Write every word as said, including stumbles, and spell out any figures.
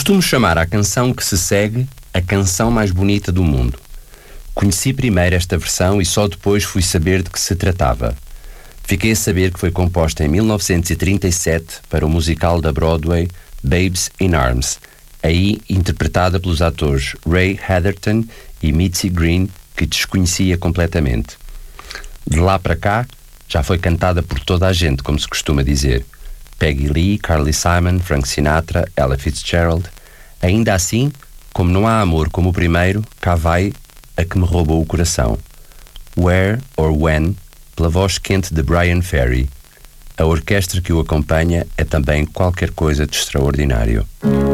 Costumo chamar a canção que se segue a canção mais bonita do mundo. Conheci primeiro esta versão e só depois fui saber de que se tratava. Fiquei a saber que foi composta em mil novecentos e trinta e sete para o musical da Broadway Babes in Arms, aí interpretada pelos atores Ray Heatherton e Mitzi Green, que desconhecia completamente. De lá para cá, já foi cantada por toda a gente, como se costuma dizer. Peggy Lee, Carly Simon, Frank Sinatra, Ella Fitzgerald. Ainda assim, como não há amor como o primeiro, cá vai a que me roubou o coração. Where or When, pela voz quente de Brian Ferry. A orquestra que o acompanha é também qualquer coisa de extraordinário.